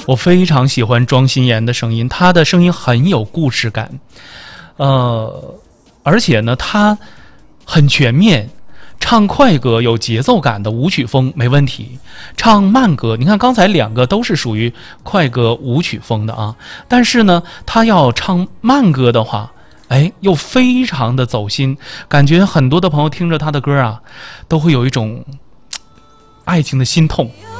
我非常喜欢庄心妍的声音，她的声音很有故事感，而且呢，她很全面。唱快歌有节奏感的舞曲风没问题，唱慢歌，你看刚才两个都是属于快歌舞曲风的啊，但是呢，他要唱慢歌的话，哎，又非常的走心，感觉很多的朋友听着他的歌啊，都会有一种爱情的心痛。